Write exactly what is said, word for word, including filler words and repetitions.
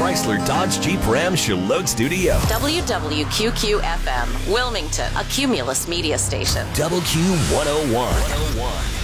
Chrysler Dodge Jeep Ram Charlotte Studio. W W Q Q F M, Wilmington, a Cumulus media station. Double Q one oh one.